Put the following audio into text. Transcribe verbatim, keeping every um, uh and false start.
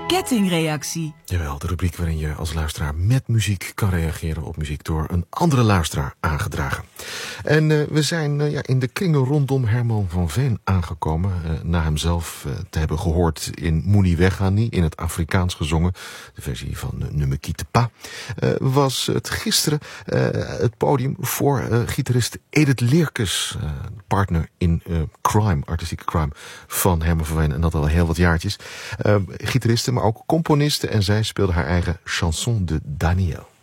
Kettingreactie. Jawel, de rubriek waarin je als luisteraar met muziek kan reageren op muziek door een andere luisteraar aangedragen. En uh, we zijn uh, ja, in de kringen rondom Herman van Veen aangekomen. Uh, na hem zelf uh, te hebben gehoord in Moenie Weghani, in het Afrikaans gezongen, de versie van uh, Ne me quitte pas, uh, was het gisteren uh, het podium voor uh, gitarist Edith Leerkes, uh, partner in uh, Crime, artistieke Crime van Herman van Veen, en dat al heel wat jaartjes. Uh, gitariste, maar ook componiste, en zij speelde haar eigen Chanson de Daniel.